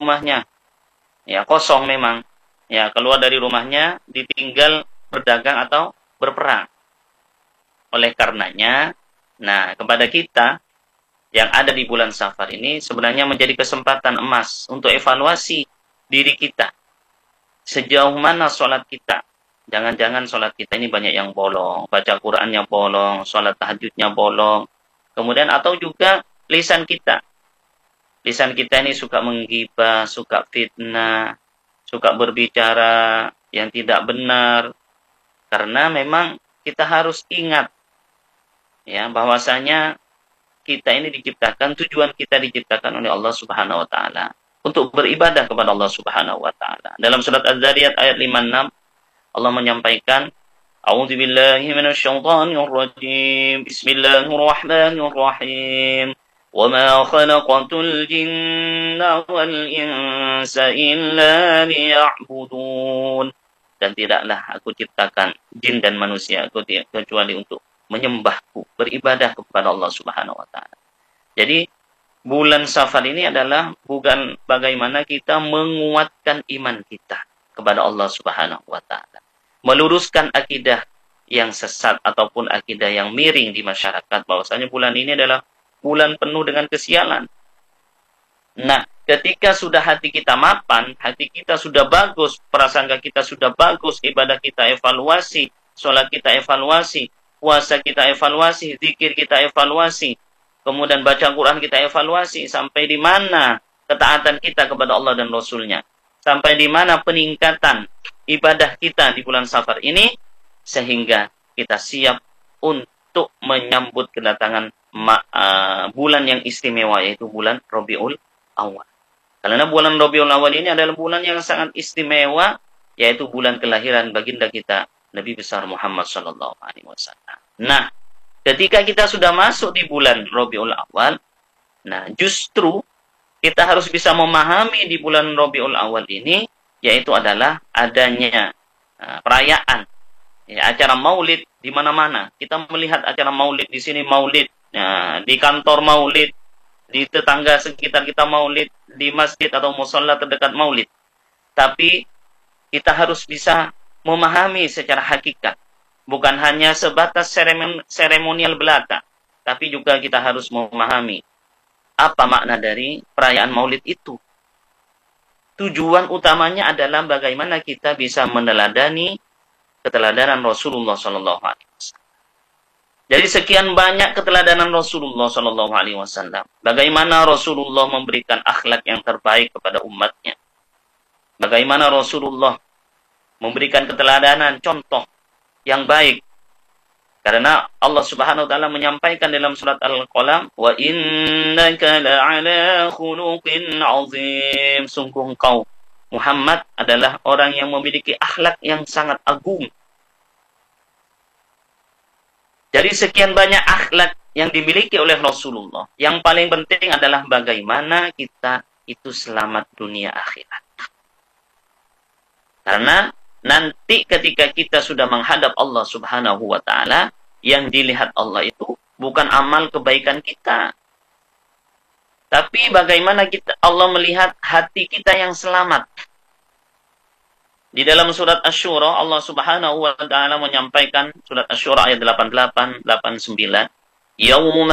rumahnya. Ya, kosong memang. Ya, keluar dari rumahnya, ditinggal berdagang atau berperang. Oleh karenanya, nah, kepada kita yang ada di bulan Safar ini sebenarnya menjadi kesempatan emas untuk evaluasi diri kita. Sejauh mana sholat kita. Jangan-jangan sholat kita ini banyak yang bolong. Baca Qur'annya bolong, sholat tahajudnya bolong. Kemudian atau juga lisan kita. Lisan kita ini suka menggibah, suka fitnah, suka berbicara yang tidak benar. Karena memang kita harus ingat ya bahwasanya kita ini diciptakan, tujuan kita diciptakan oleh Allah Subhanahu wa taala untuk beribadah kepada Allah Subhanahu wa taala. Dalam surat Az-Zariyat ayat 56 Allah menyampaikan, A'udzubillahi minasyaitonir rajim. Bismillahirrahmanirrahim. Wa ma khalaqatul jinna wal insa illa liya'budun. Dan tidaklah aku ciptakan jin dan manusia kecuali untuk menyembahku, beribadah kepada Allah Subhanahu wa taala. Jadi bulan Safar ini adalah bukan bagaimana kita menguatkan iman kita kepada Allah Subhanahu wa taala. Meluruskan akidah yang sesat ataupun akidah yang miring di masyarakat bahwasanya bulan ini adalah bulan penuh dengan kesialan. Nah, ketika sudah hati kita mapan, hati kita sudah bagus, prasangka kita sudah bagus, ibadah kita evaluasi, sholat kita evaluasi, puasa kita evaluasi, zikir kita evaluasi, kemudian baca Quran kita evaluasi, sampai di mana ketaatan kita kepada Allah dan Rasul-Nya, sampai di mana peningkatan ibadah kita di bulan Safar ini, sehingga kita siap untuk menyambut kedatangan bulan yang istimewa, yaitu bulan Rabiul Awal. Karena bulan Rabiul Awal ini adalah bulan yang sangat istimewa, yaitu bulan kelahiran baginda kita Nabi besar Muhammad sallallahu alaihi wasallam. Nah, ketika kita sudah masuk di bulan Rabiul Awal, nah justru kita harus bisa memahami di bulan Rabiul Awal ini, yaitu adalah adanya perayaan, ya, acara maulid di mana-mana. Kita melihat acara maulid di sini maulid, di kantor maulid, di tetangga sekitar kita maulid, di masjid atau musholla terdekat maulid. Tapi kita harus bisa memahami secara hakikat. Bukan hanya sebatas seremonial belaka, tapi juga kita harus memahami apa makna dari perayaan maulid itu. Tujuan utamanya adalah bagaimana kita bisa meneladani keteladanan Rasulullah SAW. Dari sekian banyak keteladanan Rasulullah SAW, bagaimana Rasulullah memberikan akhlak yang terbaik kepada umatnya. Bagaimana Rasulullah memberikan keteladanan, contoh yang baik. Karena Allah Subhanahu wa taala menyampaikan dalam surat Al-Qalam, "Wa innaka la'ala khuluqin 'azim." Sungguh engkau Muhammad adalah orang yang memiliki akhlak yang sangat agung. Dari sekian banyak akhlak yang dimiliki oleh Rasulullah, yang paling penting adalah bagaimana kita itu selamat dunia akhirat. Karena nanti ketika kita sudah menghadap Allah Subhanahu wa taala, yang dilihat Allah itu bukan amal kebaikan kita, tapi bagaimana Allah melihat hati kita yang selamat. Di dalam surat Asy-Syura Allah Subhanahu wa taala menyampaikan, surat Asy-Syura ayat 88, 89, Yaumul